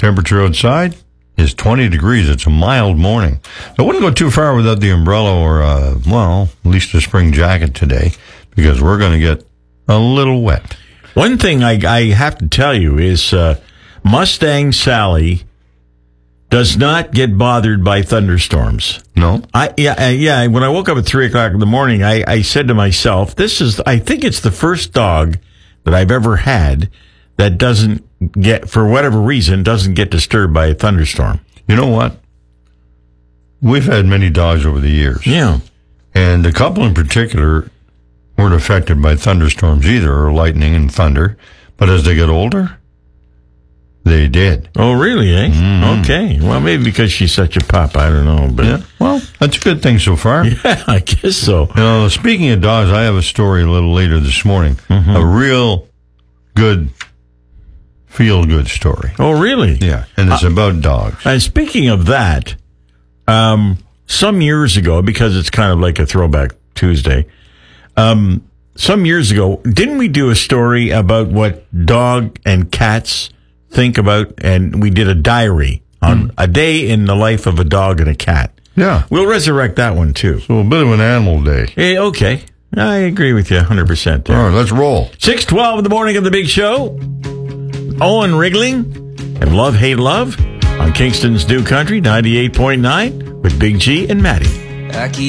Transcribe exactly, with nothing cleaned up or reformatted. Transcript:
Temperature outside is twenty degrees. It's a mild morning. I wouldn't go too far without the umbrella or, uh, well, at least a spring jacket today, because we're going to get a little wet. One thing I, I have to tell you is uh, Mustang Sally does not get bothered by thunderstorms. No? I yeah uh, yeah. When I woke up at three o'clock in the morning, I, I said to myself, "This is I think it's the first dog that I've ever had that doesn't get, for whatever reason, doesn't get disturbed by a thunderstorm." You know what? We've had many dogs over the years. Yeah. And a couple in particular weren't affected by thunderstorms either, or lightning and thunder. But as they get older, they did. Oh, really, eh? Mm-hmm. Okay. Well, maybe because she's such a pup. I don't know. But yeah. Well, that's a good thing so far. Yeah, I guess so. You know, speaking of dogs, I have a story a little later this morning. Mm-hmm. A real good, feel-good story. Oh, really? Yeah, and it's uh, about dogs. And speaking of that, um, some years ago, because it's kind of like a throwback Tuesday, um, some years ago, didn't we do a story about what dog and cats think about? And we did a diary on mm. a day in the life of a dog and a cat. Yeah. We'll resurrect that one, too. So a bit of an animal day. Hey, okay. I agree with you one hundred percent there. All right, let's roll. six twelve in the morning of the big show. Owen Wriggling and Love, Hate, Love on Kingston's New Country ninety-eight point nine with Big G and Maddie.